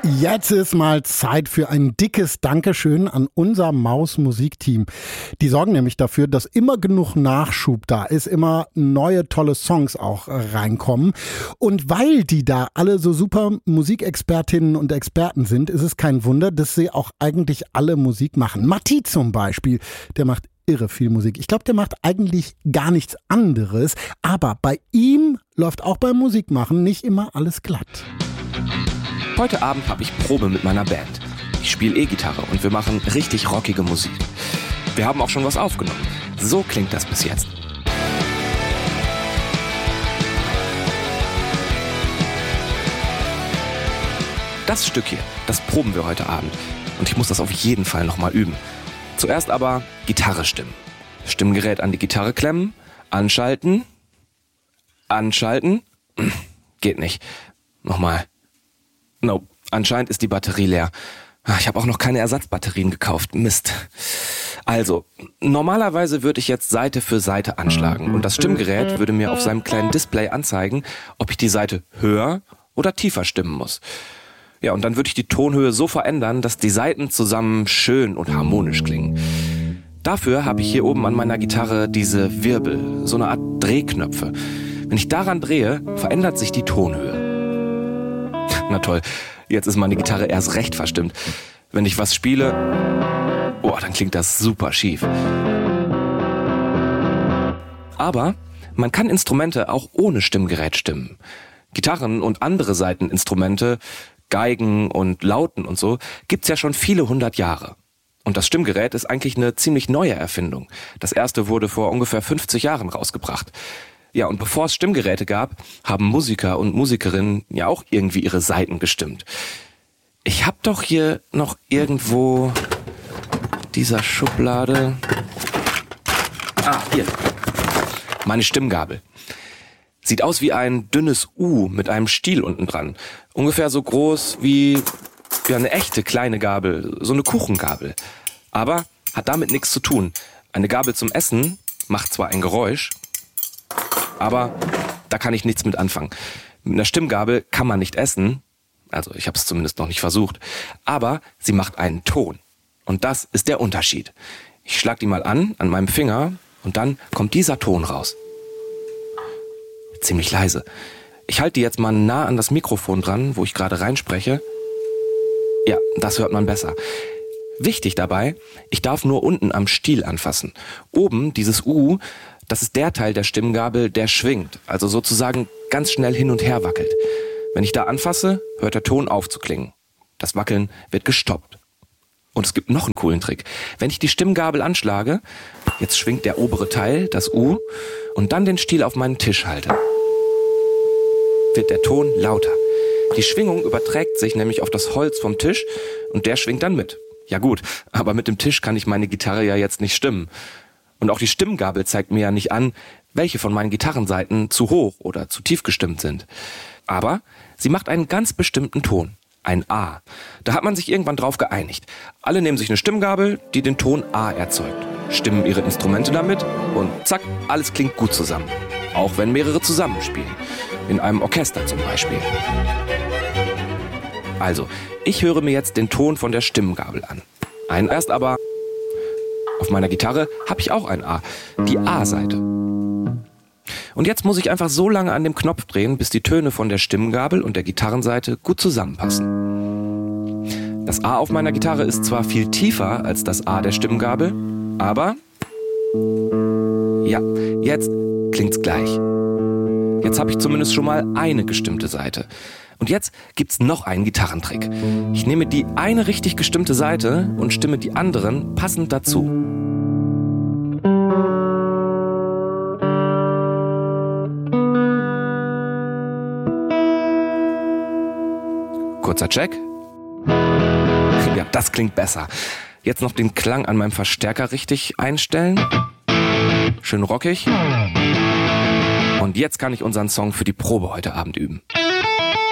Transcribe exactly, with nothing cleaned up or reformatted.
Jetzt ist mal Zeit für ein dickes Dankeschön an unser Maus-Musikteam. Die sorgen nämlich dafür, dass immer genug Nachschub da ist, immer neue tolle Songs auch reinkommen. Und weil die da alle so super Musikexpertinnen und Experten sind, ist es kein Wunder, dass sie auch eigentlich alle Musik machen. Matti zum Beispiel, der macht irre viel Musik. Ich glaube, der macht eigentlich gar nichts anderes. Aber bei ihm läuft auch beim Musikmachen nicht immer alles glatt. Heute Abend habe ich Probe mit meiner Band. Ich spiele E-Gitarre und wir machen richtig rockige Musik. Wir haben auch schon was aufgenommen. So klingt das bis jetzt. Das Stück hier, das proben wir heute Abend. Und ich muss das auf jeden Fall nochmal üben. Zuerst aber Gitarre stimmen. Stimmgerät an die Gitarre klemmen, anschalten, anschalten. Geht nicht. Nochmal. No, anscheinend ist die Batterie leer. Ich habe auch noch keine Ersatzbatterien gekauft. Mist. Also, normalerweise würde ich jetzt Seite für Seite anschlagen und das Stimmgerät würde mir auf seinem kleinen Display anzeigen, ob ich die Seite höher oder tiefer stimmen muss. Ja, und dann würde ich die Tonhöhe so verändern, dass die Saiten zusammen schön und harmonisch klingen. Dafür habe ich hier oben an meiner Gitarre diese Wirbel, so eine Art Drehknöpfe. Wenn ich daran drehe, verändert sich die Tonhöhe. Na toll, jetzt ist meine Gitarre erst recht verstimmt. Wenn ich was spiele, oh, dann klingt das super schief. Aber man kann Instrumente auch ohne Stimmgerät stimmen. Gitarren und andere Saiteninstrumente, Geigen und Lauten und so, gibt's ja schon viele hundert Jahre. Und das Stimmgerät ist eigentlich eine ziemlich neue Erfindung. Das erste wurde vor ungefähr fünfzig Jahren rausgebracht. Ja, und bevor es Stimmgeräte gab, haben Musiker und Musikerinnen ja auch irgendwie ihre Saiten gestimmt. Ich hab doch hier noch irgendwo dieser Schublade... Ah, hier. Meine Stimmgabel. Sieht aus wie ein dünnes U mit einem Stiel unten dran. Ungefähr so groß wie, wie eine echte kleine Gabel, so eine Kuchengabel. Aber hat damit nichts zu tun. Eine Gabel zum Essen macht zwar ein Geräusch, aber da kann ich nichts mit anfangen. Mit einer Stimmgabel kann man nicht essen, also ich habe es zumindest noch nicht versucht, aber sie macht einen Ton. Und das ist der Unterschied. Ich schlag die mal an, an meinem Finger, und dann kommt dieser Ton raus. Ziemlich leise. Ich halte die jetzt mal nah an das Mikrofon dran, wo ich gerade reinspreche. Ja, das hört man besser. Wichtig dabei, ich darf nur unten am Stiel anfassen. Oben, dieses U, das ist der Teil der Stimmgabel, der schwingt, also sozusagen ganz schnell hin und her wackelt. Wenn ich da anfasse, hört der Ton auf zu klingen. Das Wackeln wird gestoppt. Und es gibt noch einen coolen Trick. Wenn ich die Stimmgabel anschlage, jetzt schwingt der obere Teil, das U, und dann den Stiel auf meinen Tisch halte, wird der Ton lauter. Die Schwingung überträgt sich nämlich auf das Holz vom Tisch und der schwingt dann mit. Ja gut, aber mit dem Tisch kann ich meine Gitarre ja jetzt nicht stimmen. Und auch die Stimmgabel zeigt mir ja nicht an, welche von meinen Gitarrensaiten zu hoch oder zu tief gestimmt sind. Aber sie macht einen ganz bestimmten Ton. Ein A. Da hat man sich irgendwann drauf geeinigt. Alle nehmen sich eine Stimmgabel, die den Ton A erzeugt, stimmen ihre Instrumente damit und zack, alles klingt gut zusammen. Auch wenn mehrere zusammenspielen. In einem Orchester zum Beispiel. Also, ich höre mir jetzt den Ton von der Stimmgabel an. Ein erst aber... Auf meiner Gitarre habe ich auch ein A, die A-Seite. Und jetzt muss ich einfach so lange an dem Knopf drehen, bis die Töne von der Stimmgabel und der Gitarrenseite gut zusammenpassen. Das A auf meiner Gitarre ist zwar viel tiefer als das A der Stimmgabel, aber ja, jetzt klingt's gleich. Jetzt habe ich zumindest schon mal eine gestimmte Seite. Und jetzt gibt's noch einen Gitarrentrick. Ich nehme die eine richtig gestimmte Seite und stimme die anderen passend dazu. Kurzer Check. Ja, das klingt besser. Jetzt noch den Klang an meinem Verstärker richtig einstellen. Schön rockig. Und jetzt kann ich unseren Song für die Probe heute Abend üben.